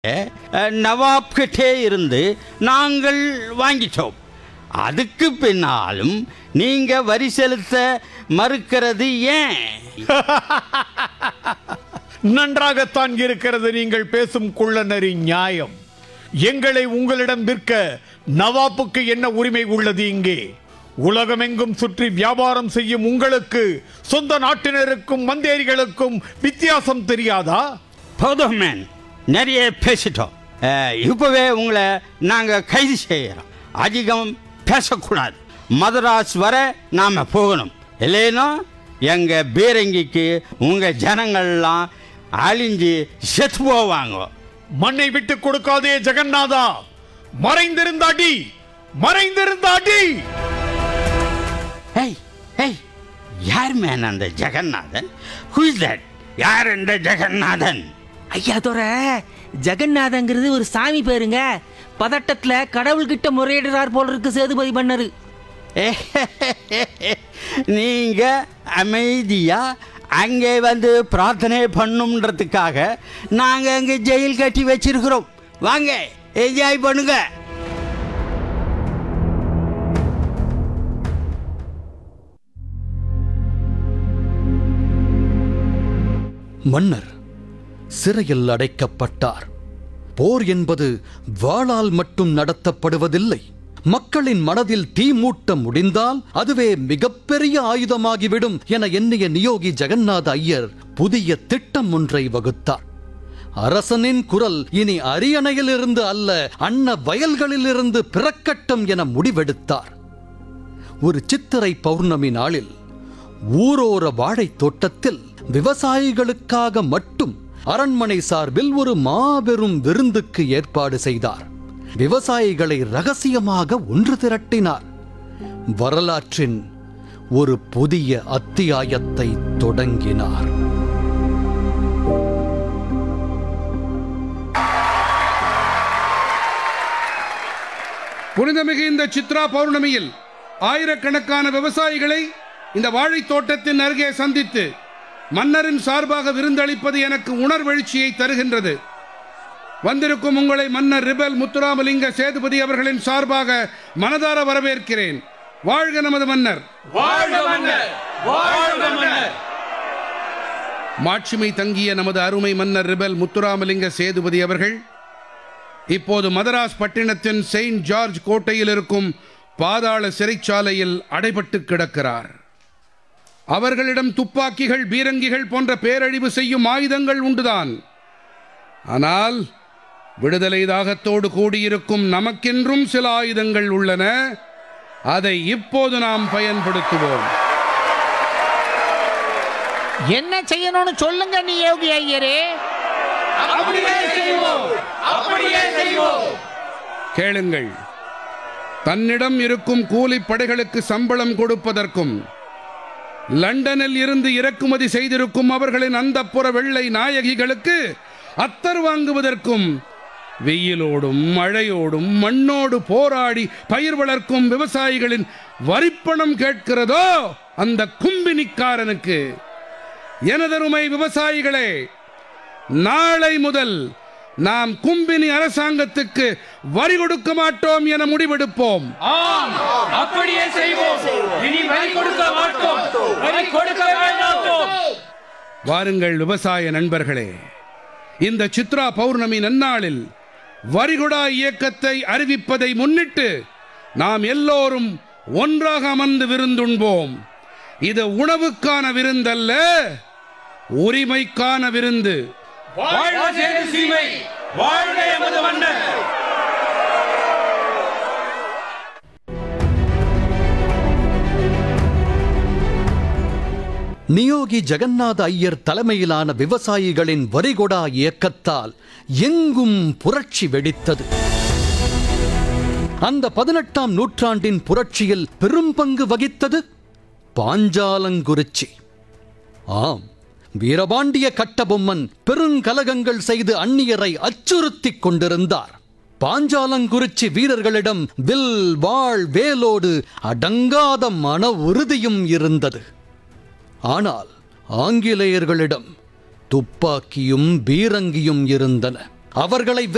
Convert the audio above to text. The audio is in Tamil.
நவாப் கிட்டே இருந்து நாங்கள் வாங்கிட்டோம். அதுக்கு பின்னாலும் நீங்க வரி செலுத்த மறுக்கிறது ஏன்? நன்றாகத்தான் இருக்கிறது நீங்கள் பேசும் குள்ளநரி நியாயம். எங்களை உங்களிடம் விற்க நவாப்புக்கு என்ன உரிமை உள்ளது? இங்கே உலகமெங்கும் சுற்றி வியாபாரம் செய்யும் உங்களுக்கு சொந்த நாட்டினருக்கும் மந்தேரிகளுக்கும் வித்தியாசம் தெரியாதா? போதும் மேன், நிறைய பேசிட்டோம். இப்பவே உங்களை நாங்கள் கைது செய்கிறோம். அதிகம் பேசக்கூடாது. மதராஸ் வர நாம் போகணும். இல்லைன்னா எங்கள் பீரங்கிக்கு உங்கள் ஜனங்கள்லாம் அழிஞ்சு செத்து போவாங்க. மண்ணை விட்டு கொடுக்காதே ஜெகநாதா. மறைந்திருந்த அடி, மறைந்திருந்த அடி. யார் மேன் அந்த ஜெகநாதன்? Who is that? யார் அந்த ஜெகநாதன்? ஐயா தோற, ஜெகநாதங்கிறது ஒரு சாமி பேருங்க. பதட்டத்துல கடவுள்கிட்ட முறையிடுறார் போல இருக்கு சேதுபதி மன்னர். நீங்க அமைதியா அங்கே வந்து பிரார்த்தனை பண்ணுன்றதுக்காக நாங்க அங்கே ஜெயில் கட்டி வச்சிருக்கிறோம். வாங்க என்ஜாய் பண்ணுங்க. மன்னர் சிறையில் அடைக்கப்பட்டார். போர் என்பது வாளால் மட்டும் நடத்தப்படுவதில்லை. மக்களின் மனதில் தீ மூட்ட முடிந்தால் அதுவே மிகப்பெரிய ஆயுதமாகிவிடும் என எண்ணிய நியோகி ஜெகநாத ஐயர் புதிய திட்டம் ஒன்றை வகுத்தார். அரசனின் குரல் இனி அரியணையிலிருந்து அல்ல, அன்ன வயல்களிலிருந்து பிறக்கட்டும் என முடிவெடுத்தார். ஒரு சித்திரை பௌர்ணமி நாளில் ஊரோர வாழைத் தோட்டத்தில் விவசாயிகளுக்காக மட்டும் அரண்மனை சார்பில் ஒரு மாபெரும் விருந்துக்கு ஏற்பாடு செய்தார். விவசாயிகளை ரகசியமாக ஒன்று திரட்டினார். வரலாற்றின் ஒரு புதிய அத்தியாயத்தை தொடங்கினார். புனிதமிகு இந்த சித்ரா பௌர்ணமியில் ஆயிரக்கணக்கான விவசாயிகளை இந்த வாழைத் தோட்டத்தின் அருகே சந்தித்து மன்னரின் சார்பாக விருந்தளிப்பது எனக்கு உணர்வெழுச்சியை தருகின்றது. வந்திருக்கும் உங்களை மன்னர் ரிபல் முத்துராமலிங்க சேதுபதி அவர்களின் சார்பாக மனதார வரவேற்கிறேன். வாழ்க நமது மன்னர்! வாழ்க மன்னர்! வாழ்க மன்னர்! மாட்சிமை தங்கிய நமது அருமை மன்னர் ரிபல் முத்துராமலிங்க சேதுபதி அவர்கள் இப்போது மதராஸ் பட்டினத்தின் செயின்ட் ஜார்ஜ் கோட்டையில் இருக்கும் பாதாள சிறைச்சாலையில் அடைபட்டு கிடக்கிறார். அவர்களிடம் துப்பாக்கிகள், பீரங்கிகள் போன்ற பேரழிவு செய்யும் ஆயுதங்கள் உண்டுதான். ஆனால் விடுதலை தாகத்தோடு கூடியிருக்கும் நமக்கென்றும் சில ஆயுதங்கள் உள்ளன. அதை இப்போது நாம் பயன்படுத்துவோம். என்ன செய்யணும்னு சொல்லுங்க நியோகி ஐயரே. கேளுங்கள். தன்னிடம் இருக்கும் கூலிப்படைகளுக்கு சம்பளம் கொடுப்பதற்கும் லண்டனில் இருந்து இறக்குமதி செய்திருக்கும் அவர்களின் அந்தப்புற வெள்ளை நாயகிகளுக்கு அத்தர் வாங்குவதற்கும் வெயிலோடும் மழையோடும் மண்ணோடு போராடி பயிர் வளர்க்கும் விவசாயிகளின் வரிப்பணம் கேட்கிறதோ அந்த கும்பினிக்காரனுக்கு. எனதருமை விவசாயிகளே, நாளை முதல் நாம் கும்பினி அரசாங்கத்துக்கு வரி கொடுக்க மாட்டோம் என முடிவெடுப்போம். அப்படியே செய்வோம். இனி வரி கொடுக்க மாட்டோம். வரி கொடுக்க வேண்டாம். வாருங்கள் விவசாய நண்பர்களே, இந்த சித்ரா பௌர்ணமி நன்னாளில் வரிகுடா இயக்கத்தை அறிவிப்பதை முன்னிட்டு நாம் எல்லோரும் ஒன்றாக அமர்ந்து விருந்துண்போம். இது உணவுக்கான விருந்தல்ல, உரிமைக்கான விருந்து. வாழ்க சேது சீமை! வாழ்க எமது மன்னர்! நியோகி ஜெகநாத ஐயர் தலைமையிலான விவசாயிகளின் வரிகொடா இயக்கத்தால் எங்கும் புரட்சி வெடித்தது. அந்த 18ஆம் நூற்றாண்டின் புரட்சியில் பெரும் பங்கு வகித்தது பாஞ்சாலங்குறிச்சி. ஆம், வீரபாண்டிய கட்டபொம்மன் பெருங்கலகங்கள் செய்து அந்நியரை அச்சுறுத்திக் கொண்டிருந்தார். பாஞ்சாலங்குறிச்சி வீரர்களிடம் வில், வாள், வேலோடு அடங்காத மன உறுதியும் இருந்தது. ஆனால் ஆங்கிலேயர்களிடம் துப்பாக்கியும் பீரங்கியும் இருந்தன. அவர்களை